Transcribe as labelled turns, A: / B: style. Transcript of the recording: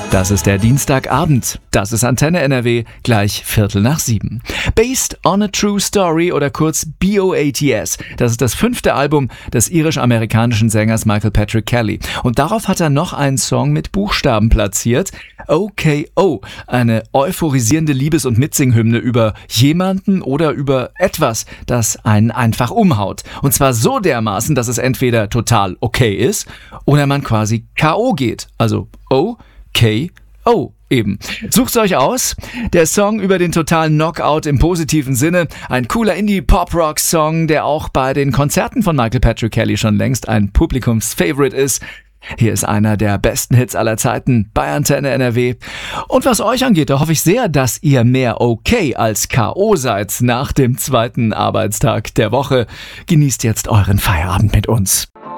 A: Das ist der Dienstagabend. Das ist Antenne NRW, gleich 6:15. Based on a True Story oder kurz BOATS. Das ist das 5. Album des irisch-amerikanischen Sängers Michael Patrick Kelly. Und darauf hat er noch einen Song mit Buchstaben platziert. OKO, eine euphorisierende Liebes- und Mitsinghymne über jemanden oder über etwas, das einen einfach umhaut. Und zwar so dermaßen, dass es entweder total okay ist oder man quasi K.O. geht. Also O.K.O. eben. Sucht's euch aus. Der Song über den totalen Knockout im positiven Sinne. Ein cooler Indie-Pop-Rock-Song, der auch bei den Konzerten von Michael Patrick Kelly schon längst ein Publikumsfavorite ist. Hier ist einer der besten Hits aller Zeiten bei Antenne NRW. Und was euch angeht, da hoffe ich sehr, dass ihr mehr okay als K.O. seid nach dem 2. Arbeitstag der Woche. Genießt jetzt euren Feierabend mit uns.